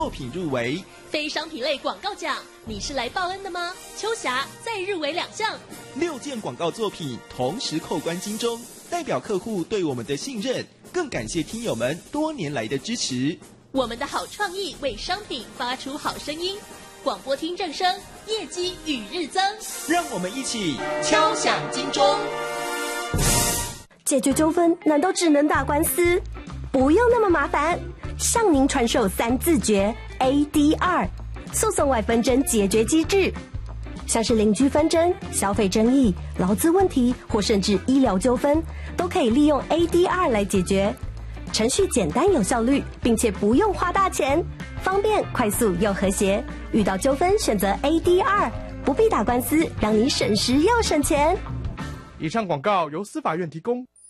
作品入围。 非商品类广告奖，你是来报恩的吗？秋霞再入围2项 ，6件广告作品同时扣关金钟，代表客户对我们的信任，更感谢听友们多年来的支持。 我们的好创意为商品发出好声音，广播厅正声，业绩与日增。 让我们一起敲响金钟。 解决纠纷难道只能打官司？不用那么麻烦，向您传授3字诀 ADR 诉讼外纷争解决机制，像是邻居纷争、消费争议、劳资问题或甚至医疗纠纷，都可以利用 ADR 来解决。程序简单有效率，并且不用花大钱，方便快速又和谐。遇到纠纷选择 ADR， 不必打官司，让你省时又省钱。 以上广告由司法院提供。